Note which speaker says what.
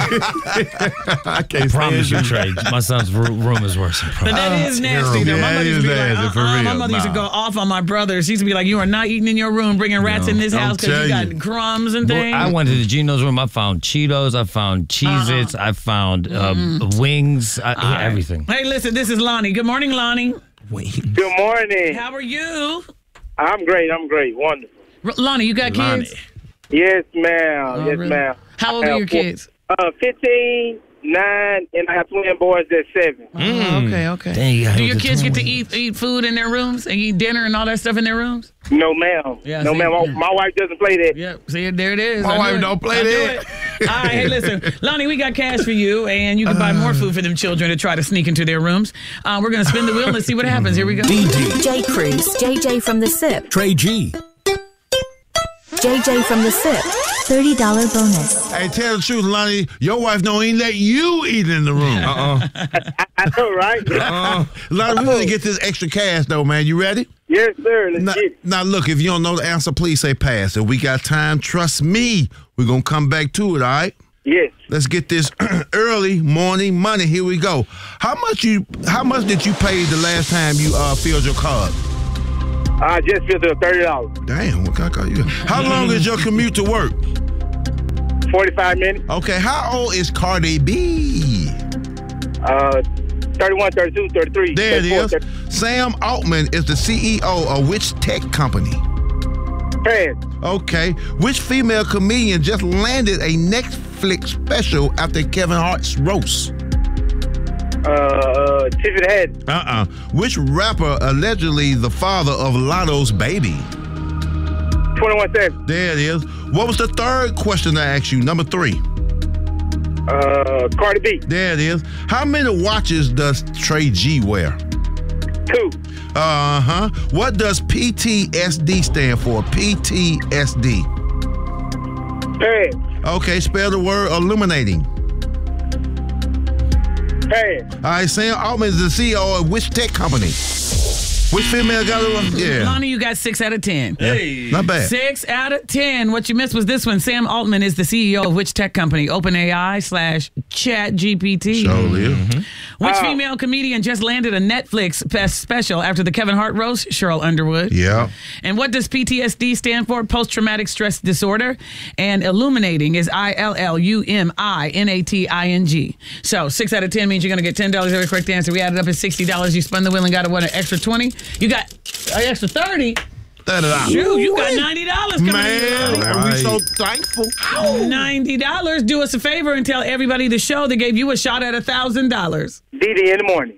Speaker 1: I promise you, Trey. My son's room is worse.
Speaker 2: But that is nasty, though. My mother used to be like, my mother used to go off on my brother. She used to be like, you are not eating in your room, bringing rats in this house because you got crumbs and things.
Speaker 1: I went to the Gino's room. I found Cheetos. I found Cheez-Its. I found wings. Everything.
Speaker 2: Hey, listen, this is Lonnie. Good morning, Lonnie.
Speaker 3: Good morning.
Speaker 2: How are you?
Speaker 3: I'm great. Wonderful.
Speaker 2: Lonnie, you got kids?
Speaker 3: Yes, ma'am. Yes,
Speaker 2: really?
Speaker 3: ma'am.
Speaker 2: How old are your kids?
Speaker 3: 15, 9, and I have twin boys that's 7.
Speaker 2: Okay.
Speaker 1: Dang,
Speaker 2: do your kids get to eat food in their rooms and eat dinner and all that stuff in their rooms?
Speaker 3: No, ma'am.
Speaker 2: Yeah,
Speaker 3: no, ma'am. My wife doesn't play that.
Speaker 2: Yep. See, there it is.
Speaker 4: My wife don't play that.
Speaker 2: All right, hey, listen. Lonnie, we got cash for you, and you can buy more food for them children to try to sneak into their rooms. We're going to spin the wheel and let's see what happens. Here we go.
Speaker 5: DJ Cruz, JJ from the SIP,
Speaker 4: Trey G.
Speaker 5: JJ from the SIP, $30 bonus.
Speaker 4: Hey, tell the truth, Lonnie. Your wife don't even let you eat in the room.
Speaker 3: I know, right?
Speaker 4: Lonnie, we want to get this extra cash, though, man. You ready?
Speaker 3: Yes, sir. Let's get it.
Speaker 4: Now, look, if you don't know the answer, please say pass. If we got time, trust me, we're going to come back to it, all right?
Speaker 3: Yes.
Speaker 4: Let's get this early morning money. Here we go. How much did you pay the last time you filled your card?
Speaker 3: I just filled up $30.
Speaker 4: Damn, what kind of car you got? How long is your commute to work?
Speaker 3: 45 minutes.
Speaker 4: Okay, how old is Cardi B?
Speaker 3: 31, 32, 33.
Speaker 4: There it
Speaker 3: 34,
Speaker 4: is.
Speaker 3: 30.
Speaker 4: Sam Altman is the CEO of which tech company?
Speaker 3: Pass.
Speaker 4: Okay. Which female comedian just landed a Netflix special after Kevin Hart's roast?
Speaker 3: Tiffany Haddish.
Speaker 4: Which rapper allegedly the father of Lotto's baby?
Speaker 3: 21 Savage.
Speaker 4: There it is. What was the third question I asked you? Number 3.
Speaker 3: Cardi B.
Speaker 4: There it is. How many watches does Trey G wear?
Speaker 3: 2.
Speaker 4: What does PTSD stand for? PTSD.
Speaker 3: Pass.
Speaker 4: Okay, spell the word illuminating.
Speaker 3: Pass.
Speaker 4: All right, Sam Altman is the CEO of which tech company? Which female got it? Yeah.
Speaker 2: Lonnie, you got 6 out of 10.
Speaker 4: Hey. Not bad.
Speaker 2: 6 out of 10. What you missed was this one. Sam Altman is the CEO of which tech company? OpenAI/ChatGPT.
Speaker 4: Sure.
Speaker 2: Which female comedian just landed a Netflix special after the Kevin Hart roast? Cheryl Underwood.
Speaker 4: Yeah.
Speaker 2: And what does PTSD stand for? Post-traumatic stress disorder. And illuminating is ILLUMINATING. So 6 out of 10 means you're going to get $10 every correct answer. We added up at $60. You spun the wheel and got an extra 20. You got an extra 30. Shoot, you got $90 coming in.
Speaker 4: Man, we're so thankful.
Speaker 2: $90. Do us a favor and tell everybody the show that gave you a shot at $1,000.
Speaker 3: DD in the morning.